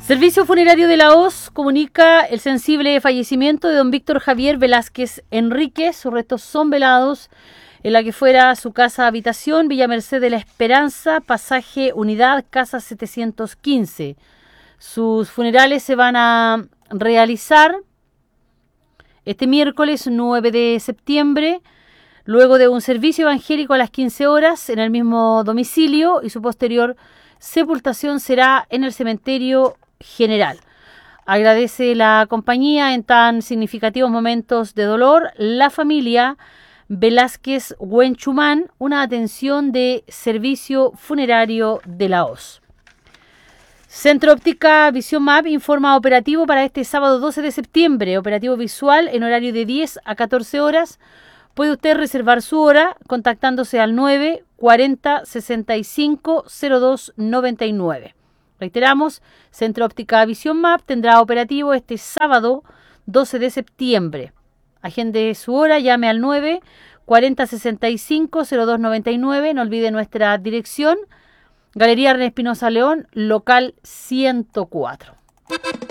Servicio Funerario de la Hoz comunica el sensible fallecimiento de don Víctor Javier Velázquez Enríquez. Sus restos son velados en la que fuera su casa habitación, Villa Merced de la Esperanza, pasaje Unidad, casa 715. Sus funerales se van a realizar este miércoles 9 de septiembre, luego de un servicio evangélico a las 15 horas en el mismo domicilio, y su posterior sepultación será en el cementerio general. Agradece la compañía en tan significativos momentos de dolor la familia Velázquez Huenchumán, una atención de Servicio Funerario de la Hoz. Centro Óptica Visión Map informa operativo para este sábado 12 de septiembre, operativo visual en horario de 10 a 14 horas. Puede usted reservar su hora contactándose al 9 40 65 02 99. Reiteramos, Centro Óptica Visión Map tendrá operativo este sábado 12 de septiembre. Agende su hora, llame al 9 40 65 02 99. No olvide nuestra dirección, Galería René Espinosa León, local 104.